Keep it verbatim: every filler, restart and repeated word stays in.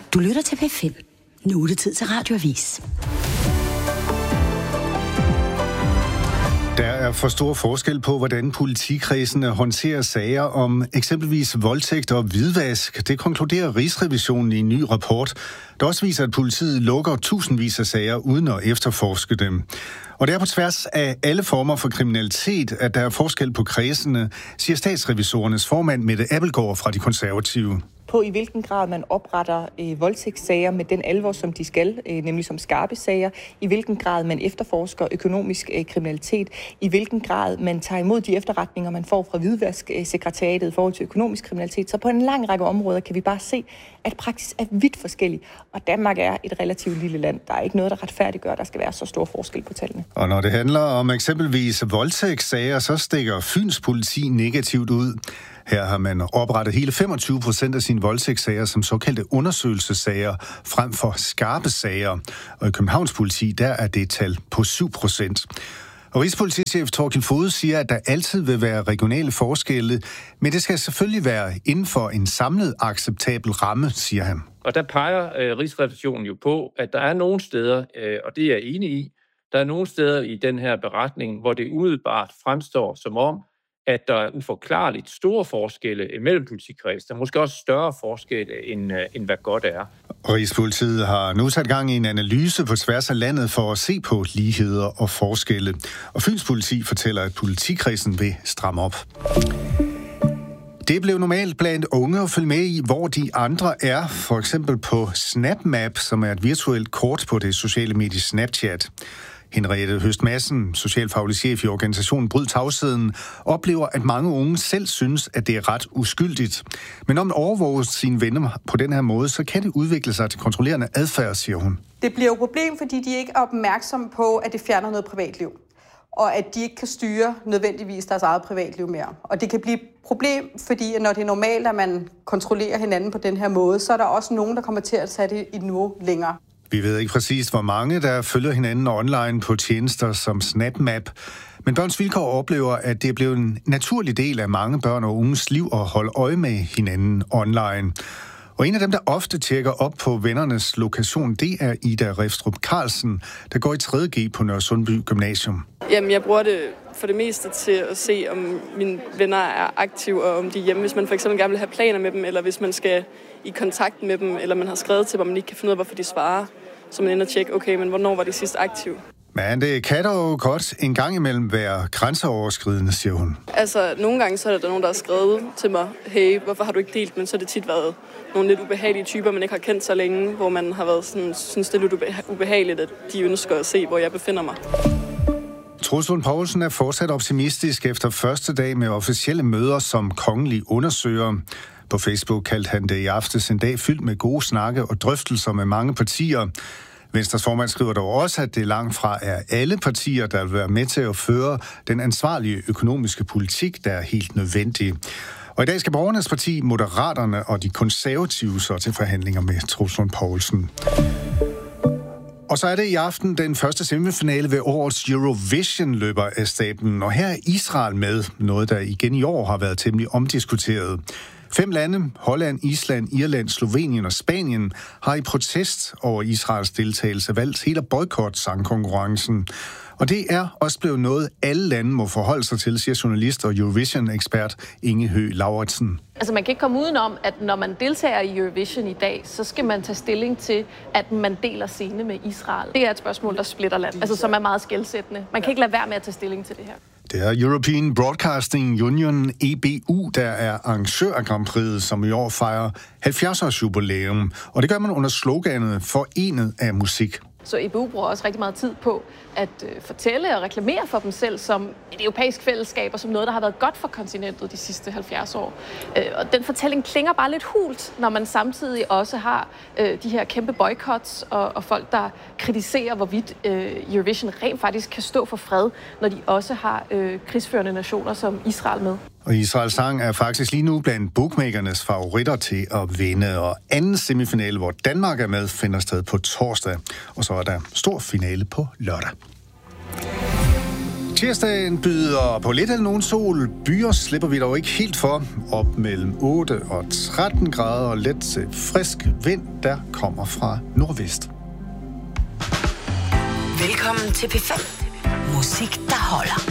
Du lytter til P fem. Nu er det tid til Radioavis. Der er for stor forskel på, hvordan politikredsene håndterer sager om eksempelvis voldtægt og hvidvask. Det konkluderer Rigsrevisionen i en ny rapport, der også viser, at politiet lukker tusindvis af sager uden at efterforske dem. Og det er på tværs af alle former for kriminalitet, at der er forskel på kredsene, siger statsrevisorernes formand Mette Abildgaard fra De Konservative. På i hvilken grad man opretter øh, voldtægtssager med den alvor, som de skal, øh, nemlig som skarpe sager, i hvilken grad man efterforsker økonomisk øh, kriminalitet, i hvilken grad man tager imod de efterretninger, man får fra hvidvasksekretariatet i forhold til økonomisk kriminalitet. Så på en lang række områder kan vi bare se, at praksis er vidt forskellig, og Danmark er et relativt lille land. Der er ikke noget, der retfærdiggør, at der skal være så stor forskel på tallene. Og når det handler om eksempelvis voldtægtssager, så stikker Fyns politi negativt ud. Her har man oprettet hele femogtyve procent af sine voldtægtssager som såkaldte undersøgelsessager frem for skarpe sager. Og i Københavns politi, der er det et tal på syv procent. Og Rigspolitichef Thorkild Foged siger, at der altid vil være regionale forskelle, men det skal selvfølgelig være inden for en samlet acceptabel ramme, siger han. Og der peger øh, Rigsrevisionen jo på, at der er nogle steder, øh, og det er jeg enig i, der er nogle steder i den her beretning, hvor det umiddelbart fremstår som om, at der er uforklarligt store forskelle mellem politikreds. Der er måske også større forskelle, end, end hvad godt er. Rigspolitiet har nu sat gang i en analyse på tværs af landet for at se på ligheder og forskelle. Og Fyns politi fortæller, at politikredsen vil stramme op. Det blev normalt blandt unge at følge med i, hvor de andre er, for eksempel på SnapMap, som er et virtuelt kort på det sociale medie Snapchat. Henriette Høst Madsen, socialfaglig chef i organisationen Bryd Tavsheden, oplever, at mange unge selv synes, at det er ret uskyldigt. Men når man overvåger sine venner på den her måde, så kan det udvikle sig til kontrollerende adfærd, siger hun. Det bliver jo et problem, fordi de ikke er opmærksomme på, at det fjerner noget privatliv. Og at de ikke kan styre nødvendigvis deres eget privatliv mere. Og det kan blive et problem, fordi når det er normalt, at man kontrollerer hinanden på den her måde, så er der også nogen, der kommer til at tage det et niveau længere. Vi ved ikke præcis, hvor mange der følger hinanden online på tjenester som SnapMap, men Børns Vilkår oplever, at det er blevet en naturlig del af mange børn og unges liv at holde øje med hinanden online. Og en af dem, der ofte tjekker op på vennernes lokation, det er Ida Refstrup Carlsen, der går i tredje G på Nørresundby Gymnasium. Jamen, jeg bruger det for det meste til at se, om mine venner er aktive, og om de er hjemme. Hvis man for eksempel gerne vil have planer med dem, eller hvis man skal i kontakt med dem, eller man har skrevet til dem, og man ikke kan finde ud af, hvorfor de svarer. Så man ender og tjekke, okay, men hvornår var de sidst aktive? Men det kan dog godt en gang imellem være grænseoverskridende, siger hun. Altså, nogle gange så er der nogen, der har skrevet til mig, hey, hvorfor har du ikke delt? Men så har det tit været nogle lidt ubehagelige typer, man ikke har kendt så længe, hvor man har været sådan, synes det er lidt ubehageligt, at de ønsker at se, hvor jeg befinder mig. Troels Lund Poulsen er fortsat optimistisk efter første dag med officielle møder som kongelig undersøger. På Facebook kaldte han det i aftes en dag fyldt med gode snakke og drøftelser med mange partier. Venstres formand skriver dog også, at det langt fra er alle partier, der vil være med til at føre den ansvarlige økonomiske politik, der er helt nødvendig. Og i dag skal Borgernes Parti, Moderaterne og de konservative så til forhandlinger med Troels Lund Poulsen. Og så er det i aften den første semifinale ved årets Eurovision løber af stablen. Og her er Israel med, noget der igen i år har været temmelig omdiskuteret. Fem lande, Holland, Island, Irland, Slovenien og Spanien, har i protest over Israels deltagelse valgt helt at boykotte sangkonkurrencen. Og det er også blevet noget, alle lande må forholde sig til, siger journalist og Eurovision-ekspert Inge Høgh Lauritsen. Altså man kan ikke komme udenom, at når man deltager i Eurovision i dag, så skal man tage stilling til, at man deler scene med Israel. Det er et spørgsmål, der splitter land, altså som er meget skelsættende. Man kan ikke lade være med at tage stilling til det her. Det er European Broadcasting Union, E B U, der er arrangør af Grand Prix'et, som i år fejrer halvfjerds års jubilæum. Og det gør man under sloganet Forenet af musik. Så E B U bruger også rigtig meget tid på at øh, fortælle og reklamere for dem selv som et europæisk fællesskab og som noget, der har været godt for kontinentet de sidste halvfjerds år. Øh, og den fortælling klinger bare lidt hult, når man samtidig også har øh, de her kæmpe boycotts og, og folk, der kritiserer, hvorvidt øh, Eurovision rent faktisk kan stå for fred, når de også har øh, krigsførende nationer som Israel med. Og Israels sang er faktisk lige nu blandt bookmakernes favoritter til at vinde. Og anden semifinale, hvor Danmark er med, finder sted på torsdag. Og så er der stor finale på lørdag. Tirsdagen byder på lidt eller nogen sol. Byer slipper vi dog ikke helt for. Op mellem otte og tretten grader og let til frisk vind, der kommer fra nordvest. Velkommen til P fem. Musik, der holder.